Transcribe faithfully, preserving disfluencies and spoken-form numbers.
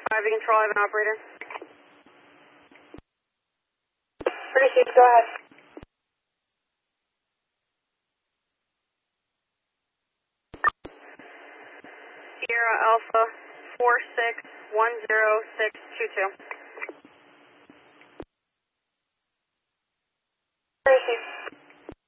five, you control, I have an operator. Appreciate it, go ahead. Sierra Alpha, four six one zero six two two.